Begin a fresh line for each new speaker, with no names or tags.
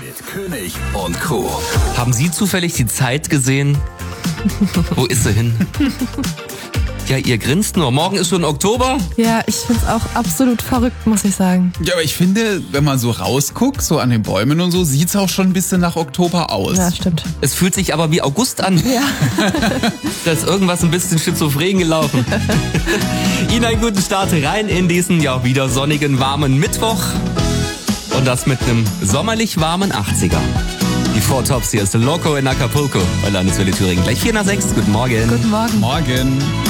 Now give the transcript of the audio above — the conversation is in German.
Mit König und Co.
Haben Sie zufällig die Zeit gesehen? Wo ist sie hin? Ja, ihr grinst nur. Morgen ist schon Oktober.
Ja, ich find's auch absolut verrückt, muss ich sagen.
Ja, aber ich finde, wenn man so rausguckt, so an den Bäumen und so, sieht's auch schon ein bisschen nach Oktober aus.
Ja, stimmt.
Es fühlt sich aber wie August an.
Ja.
Da ist irgendwas ein bisschen schizophren gelaufen. Ihnen einen guten Start rein in diesen ja wieder sonnigen, warmen Mittwoch. Und das mit einem sommerlich warmen 80er. Die Four Tops, hier ist Loco in Acapulco bei Landeswelle Thüringen. Gleich 4 nach 6. Guten Morgen.
Guten Morgen.
Morgen.